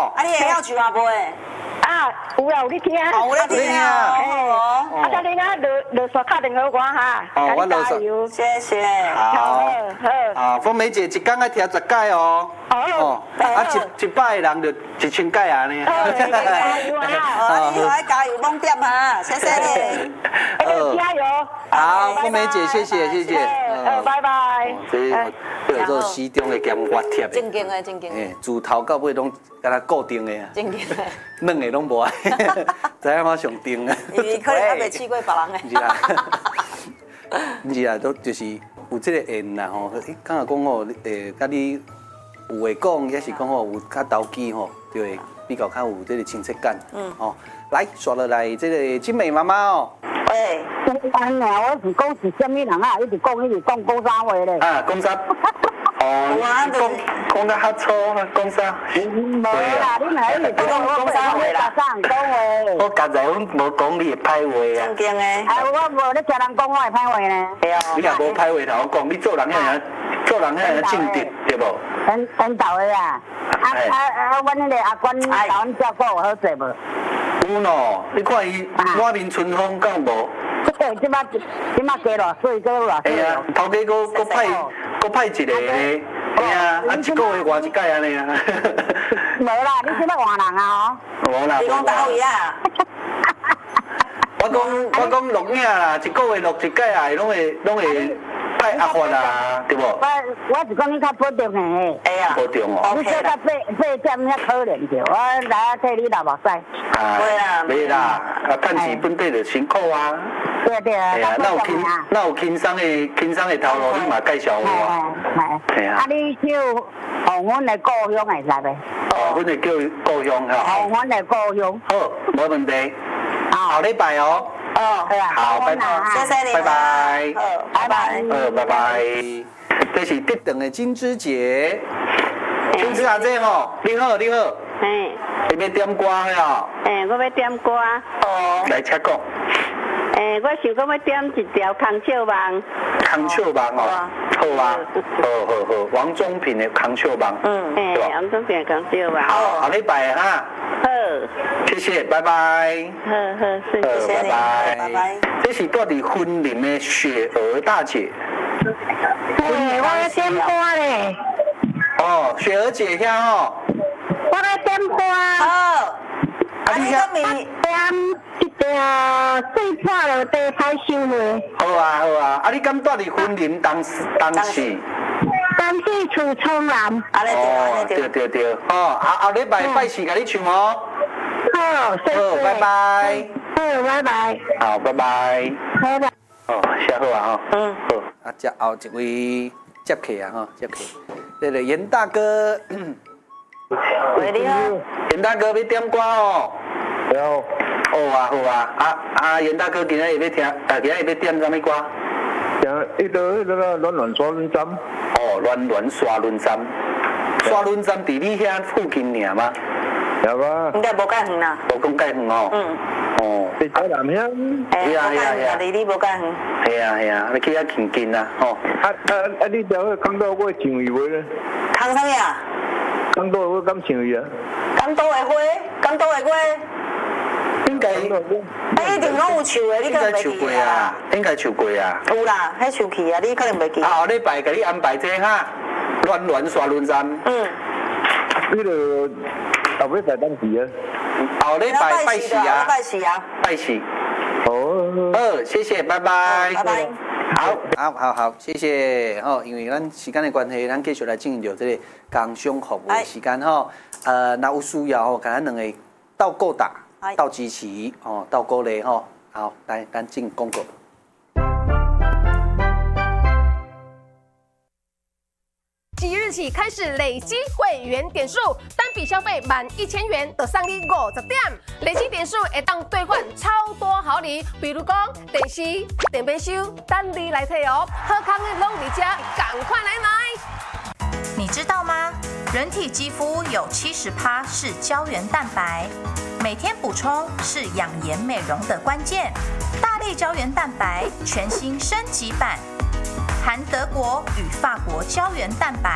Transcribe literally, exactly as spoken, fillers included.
哦。 啊，你会晓唱啊袂？ 啊，有啊，有你听。 哦，有咧听啊。哦。 啊，甲你啊，落落线打电话我哈。 哦，我落线。 谢谢。 好。 好。 啊，凤梅姐一天爱听十届哦。哦。啊，一一百个人就一千届啊呢。 加油啊！ 你来加油猛点哈，谢谢你。 加油。 好，凤梅姐，谢谢谢谢。 呃，拜拜。 这叫做西中的兼滑贴的。 正经的正经。 诶，自头到尾拢敢若固定的啊。 正经的。 软的拢无爱，知影我上定啊。 伊可能还未试过别人的。 是啦，不是啦，都就是有这个缘啦吼。敢若讲吼，诶，甲你有话讲，也是讲吼有较投机吼，就会比较较有这个亲切感。嗯。哦，来刷落来这个金美妈妈哦。 喂，安啦，我是讲是什么人啊？一直讲一直讲讲啥话咧？ 啊，讲啥？哦，讲讲得较粗，讲啥？ 无啦，你哪一直讲讲啥话啦？讲讲话。 我刚才阮无讲你的歹话啊。 正经的。 啊，我无咧听人讲我的歹话呢。 对哦。 你也无歹话头讲，你做人遐样，做人遐样正直，对无？ 很很倒的啊！啊啊啊！阮迄个阿官甲阮照顾有好势无？ 有喏，你看伊满面春风，敢无？ 即摆即摆加偌岁，加偌岁。 哎呀，头家佫佫派佫派一个咧，哎呀，啊一个月换一届安尼啊。 无啦，你即摆换人啊？ 无啦。 你讲倒位啊？ 我讲我讲录影啦，一个月录一届啊，拢会拢会派阿发啦，对无？ 我我是讲你较保重诶。 哎呀。 保重哦。 你说较八八点遐可怜着，我来替你流目屎。 啊，袂啦，啊，趁钱本底就辛苦啊。 对对啊。 哎呀，那有轻那有轻松的轻松的头路，你嘛介绍我。 系。系啊。啊，你叫红阮的故乡会使袂？ 哦，阮会叫故乡哈。 红阮的故乡。 好，无问题。好礼拜哦。 哦， 好，拜拜， 谢谢你， 拜拜， 拜拜， 呃，拜拜。这是得等的金枝姐，金枝阿姐吼，你好，你好， 嘿， 你要点歌呀？ 嘿，我要点歌。 哦，来请讲。 诶，我想讲要点一条《空笑梦》。 空笑梦哦，好啊，好好好，王中平的《空笑梦》。 嗯，诶，王中平的《空笑梦》。 好，下礼拜哈。 好， 谢谢，拜拜。 好好，谢谢你，拜拜。 这是住伫婚林的雪儿大姐。 嘿，我要点歌咧。 哦，雪儿姐遐吼。 我要点歌。 好。啊，你个名点一条最破了地歹收的。 好啊，好啊，啊，你敢住伫婚林当当时？ 当时厝冲南。 哦，对对对，哦，后后礼拜拜四甲你唱哦。 好，谢谢。 好，拜拜。 好，拜拜。 好，拜拜。 拜拜。 哦，写好啊哈。 嗯。 好，啊，接后一位接客啊哈，接客。这个严大哥。 喂，你好。 严大哥要点歌哦。 有。 好啊，好啊，啊啊，严大哥今日要听，啊，今日要点什么歌？ 点迄个迄个暖暖刷轮针。 哦，暖暖刷轮针。刷轮针伫你遐附近尔吗？ 有啊。 应该无介远啦。 无讲介远哦。 嗯。 哦。 伫台南乡。 哎呀哎呀哎呀！离你无介远。 系啊系啊，你去遐近近啊，吼。 啊啊啊！你条迄港岛话唱伊话咧？ 唱啥物啊？ 港岛话敢唱伊啊？ 港岛的花，港岛的花。 应该。 哎，一定拢有唱的，你可能袂记啊。应该唱过啊。 有啦，迄唱去啊，你可能袂记。 啊，后礼拜给你安排这哈，暖暖刷轮针。 嗯。 你著后尾拜当时啊？ 后礼拜拜四啊。 拜四啊。 拜四。 好。 好，谢谢，拜拜。 拜拜。 好，好，好，好，谢谢。吼，因为咱时间的关系，咱继续来进行着这个工商服务的时间吼。呃，若有需要吼，咱两个到购打。到支持哦，到鼓励吼，好，来咱进广告。 即日起开始累积会员点数，单笔消费满一千元就送你五十点，累积点数会当兑换超多好礼，比如讲电视、电冰箱，等你来摕哦。好康的拢伫遮，赶快来买！ 你知道吗？人体肌肤有百分之七十是胶原蛋白，每天补充是养颜美容的关键。大力胶原蛋白全新升级版，含德国与法国胶原蛋白。